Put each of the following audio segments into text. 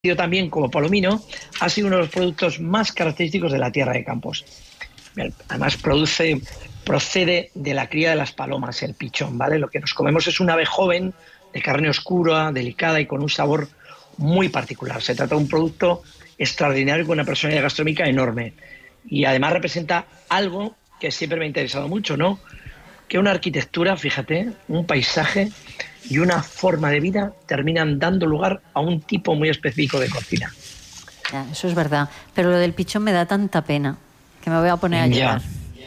también como palomino, ha sido uno de los productos más característicos de la tierra de Campos. Además procede de la cría de las palomas, el pichón, ¿vale? Lo que nos comemos es un ave joven, de carne oscura, delicada y con un sabor muy particular. Se trata de un producto extraordinario con una personalidad gastronómica enorme. Y además representa algo que siempre me ha interesado mucho, ¿no? Que una arquitectura, fíjate, un paisaje y una forma de vida terminan dando lugar a un tipo muy específico de cocina. Ya, eso es verdad. Pero lo del pichón me da tanta pena que me voy a poner a llorar.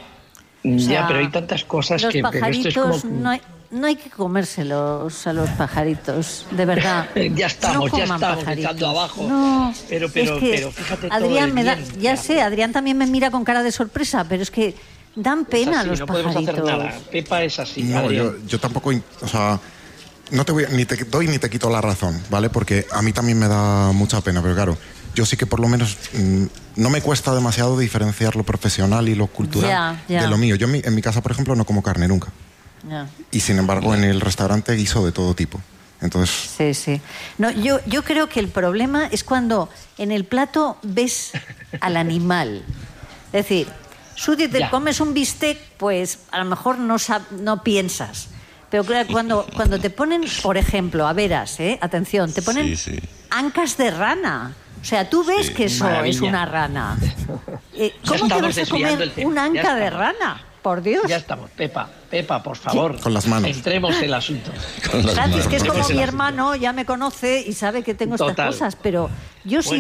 Ya, pero hay tantas cosas los que... pajaritos, esto es como... no hay que comérselos a los pajaritos, de verdad. ya estamos echando abajo. No, pero fíjate Adrián todo me da, bien, ya sé, Adrián también me mira con cara de sorpresa, pero es que dan pena así, los no pajaritos. podemos hacer nada. Pepa es así. No, yo tampoco, o sea, no te voy, ni te doy ni te quito la razón, ¿vale? Porque a mí también me da mucha pena, pero claro, yo sí que por lo menos no me cuesta demasiado diferenciar lo profesional y lo cultural de lo mío. Yo en mi casa, por ejemplo, no como carne nunca. Ya. Y sin embargo, en el restaurante guiso de todo tipo. Entonces... Sí. No, yo creo que el problema es cuando en el plato ves al animal. Es decir, tú te comes un bistec, pues a lo mejor no piensas. Pero claro, cuando te ponen, por ejemplo, a veras, atención, te ponen ancas de rana. O sea, tú ves que eso es una rana. ¿Cómo te vas a comer una anca de rana? Por Dios. Ya estamos. Pepa, por favor. Con las manos. Entremos el asunto. Gracias, que es como mi hermano, ya me conoce y sabe que tengo estas cosas, pero yo si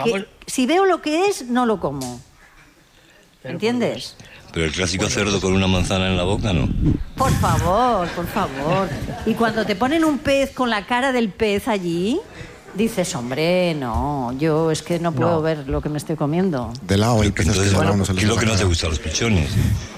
veo lo que es, no lo como. ¿Entiendes? Pero el clásico cerdo con una manzana en la boca, ¿no? Por favor. Y cuando te ponen un pez con la cara del pez allí, dices, hombre, no, yo es que no puedo ver lo que me estoy comiendo. De lado hay peces que de lado no se les... ¿Qué es lo que no te gusta? Los pichones.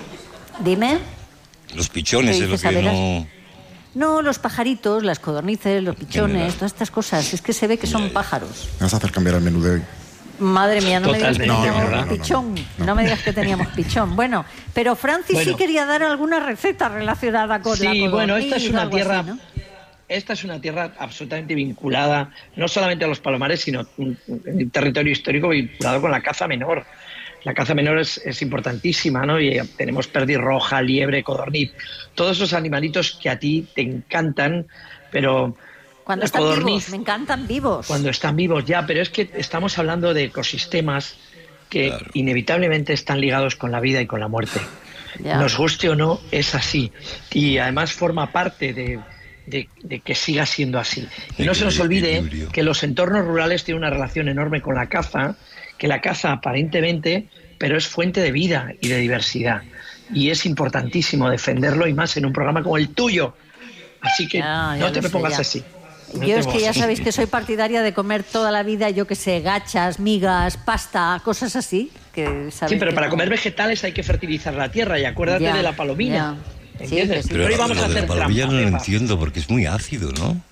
Dime. Los pichones es lo que no... No, los pajaritos, las codornices, los pichones, todas estas cosas. Es que se ve que son pájaros. Me vas a hacer cambiar el menú de hoy. Madre mía, no me digas que teníamos pichón. No me digas que teníamos pichón. Bueno, pero Francis sí quería dar alguna receta relacionada con la codorniz. Sí, bueno, esta es una tierra... Así, ¿no? Esta es una tierra absolutamente vinculada, no solamente a los palomares, sino un territorio histórico vinculado con la caza menor. La caza menor es importantísima, ¿no? Y tenemos perdiz roja, liebre, codorniz, todos esos animalitos que a ti te encantan, pero... Cuando están vivos, me encantan vivos. Cuando están vivos, ya, pero es que estamos hablando de ecosistemas que inevitablemente están ligados con la vida y con la muerte. Ya. Nos guste o no, es así. Y además forma parte de que siga siendo así. Y no se nos olvide que los entornos rurales tienen una relación enorme con la caza, que la caza aparentemente, pero es fuente de vida y de diversidad. Y es importantísimo defenderlo, y más en un programa como el tuyo. Así que no te me pongas así. Yo es que ya sabéis que soy partidaria de comer toda la vida, yo que sé, gachas, migas, pasta, cosas así. Sí, pero para comer vegetales hay que fertilizar la tierra, y acuérdate de la palomilla. ¿Entiendes? Pero hoy vamos a hacer la palomilla no lo entiendo, porque es muy ácido, ¿no?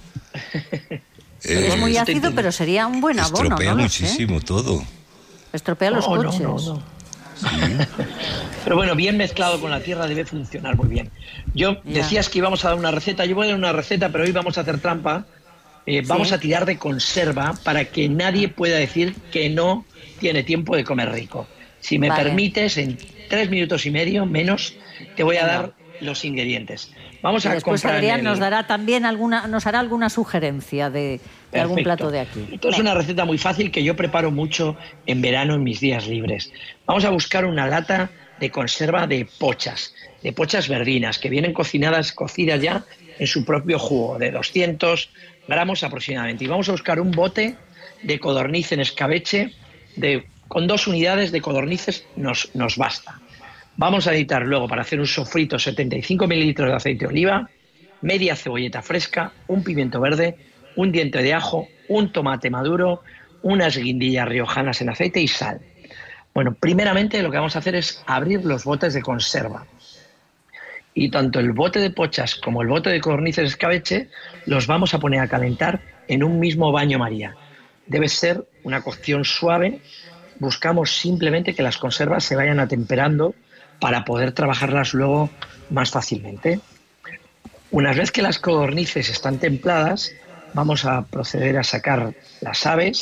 Es muy ácido, pero sería un buen abono, ¿no? Estropea muchísimo todo. Estropea los coches. No. Sí. Pero bueno, bien mezclado con la tierra debe funcionar muy bien. Decías que íbamos a dar una receta, yo voy a dar una receta, pero hoy vamos a hacer trampa. Vamos a tirar de conserva para que nadie pueda decir que no tiene tiempo de comer rico. Si me permites, en 3 minutos y medio menos, te voy a dar los ingredientes. Vamos a después comprar Adrián nos dará también nos hará alguna sugerencia de algún plato de aquí. Esto es una receta muy fácil que yo preparo mucho en verano en mis días libres. Vamos a buscar una lata de conserva de pochas verdinas, que vienen cocidas ya en su propio jugo, de 200 gramos aproximadamente. Y vamos a buscar un bote de codorniz en escabeche, con 2 unidades de codornices nos basta. Vamos a necesitar luego, para hacer un sofrito, 75 mililitros de aceite de oliva, media cebolleta fresca, un pimiento verde, un diente de ajo, un tomate maduro, unas guindillas riojanas en aceite y sal. Bueno, primeramente lo que vamos a hacer es abrir los botes de conserva. Y tanto el bote de pochas como el bote de codornices escabeche los vamos a poner a calentar en un mismo baño María. Debe ser una cocción suave. Buscamos simplemente que las conservas se vayan atemperando para poder trabajarlas luego más fácilmente. Una vez que las codornices están templadas, vamos a proceder a sacar las aves.